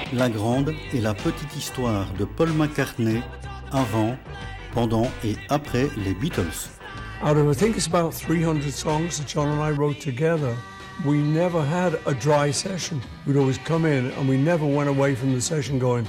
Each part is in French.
la grande et la petite histoire de Paul McCartney avant, pendant et après les Beatles. Out of, I think it's about 300 songs that John and I wrote together. We never had a dry session. We'd always come in and we never went away from the session going,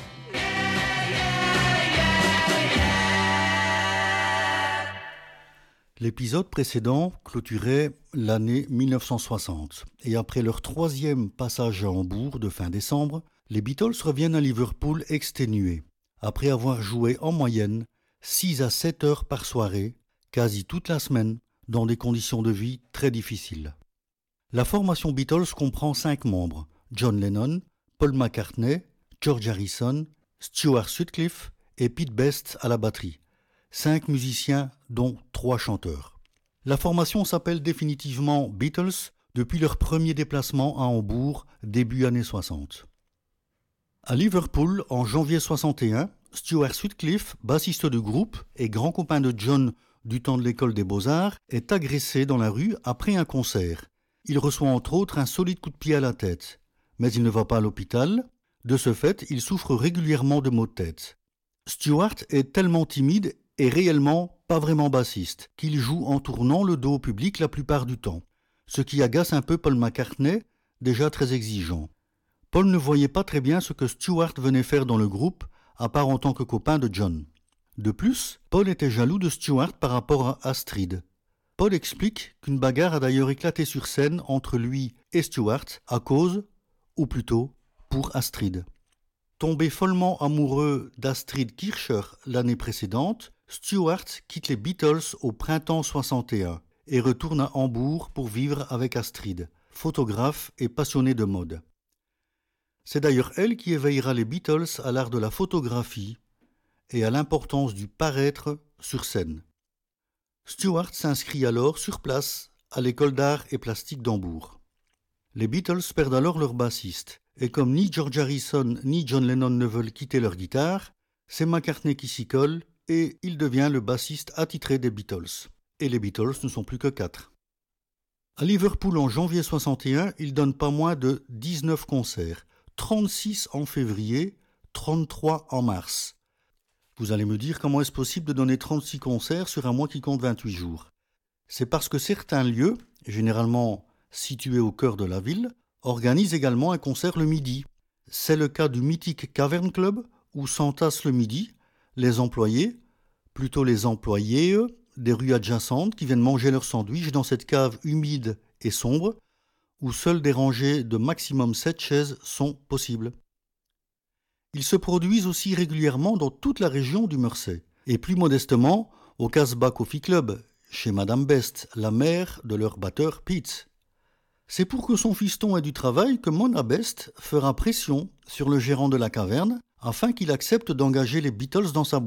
L'épisode précédent clôturait l'année 1960 et après leur troisième passage à Hambourg de fin décembre, les Beatles reviennent à Liverpool exténués, après avoir joué en moyenne 6 à 7 heures par soirée, quasi toute la semaine, dans des conditions de vie très difficiles. La formation Beatles comprend 5 membres, John Lennon, Paul McCartney, George Harrison, Stuart Sutcliffe et Pete Best à la batterie. 5 musiciens, dont 3 chanteurs. La formation s'appelle définitivement Beatles depuis leur premier déplacement à Hambourg, début années 60. À Liverpool, en janvier 61, Stuart Sutcliffe, bassiste du groupe et grand copain de John du temps de l'école des Beaux-Arts, est agressé dans la rue après un concert. Il reçoit entre autres un solide coup de pied à la tête, mais il ne va pas à l'hôpital. De ce fait, il souffre régulièrement de maux de tête. Stuart est tellement timide et réellement pas vraiment bassiste, qu'il joue en tournant le dos au public la plupart du temps, ce qui agace un peu Paul McCartney, déjà très exigeant. Paul ne voyait pas très bien ce que Stuart venait faire dans le groupe, à part en tant que copain de John. De plus, Paul était jaloux de Stuart par rapport à Astrid. Paul explique qu'une bagarre a d'ailleurs éclaté sur scène entre lui et Stuart à cause, ou plutôt, pour Astrid. Tombé follement amoureux d'Astrid Kircher l'année précédente, Stuart quitte les Beatles au printemps 61 et retourne à Hambourg pour vivre avec Astrid, photographe et passionnée de mode. C'est d'ailleurs elle qui éveillera les Beatles à l'art de la photographie et à l'importance du paraître sur scène. Stuart s'inscrit alors sur place à l'école d'art et plastique d'Hambourg. Les Beatles perdent alors leur bassiste, et comme ni George Harrison ni John Lennon ne veulent quitter leur guitare, c'est McCartney qui s'y colle et il devient le bassiste attitré des Beatles. Et les Beatles ne sont plus que 4. À Liverpool en janvier 61, il donne pas moins de 19 concerts, 36 en février, 33 en mars. Vous allez me dire comment est-ce possible de donner 36 concerts sur un mois qui compte 28 jours. C'est parce que certains lieux, généralement situés au cœur de la ville, organisent également un concert le midi. C'est le cas du mythique Cavern Club où s'entassent le midi les employés, plutôt les employés des rues adjacentes qui viennent manger leur sandwich dans cette cave humide et sombre où seules des rangées de maximum 7 chaises sont possibles. Ils se produisent aussi régulièrement dans toute la région du Mersey et plus modestement au Casbah Coffee Club, chez Madame Best, la mère de leur batteur Pete. C'est pour que son fiston ait du travail que Mona Best fera pression sur le gérant de la caverne afin qu'il accepte d'engager les Beatles dans sa boîte.